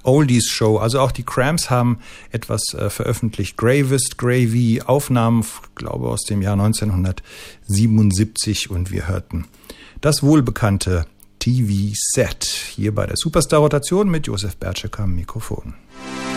Oldies Show. Also auch die Cramps haben etwas veröffentlicht. Gravest, Gravy, Aufnahmen, glaube aus dem Jahr 1977 und wir hörten das wohlbekannte TV-Set hier bei der Superstar-Rotation mit Josef Bertschek am Mikrofon.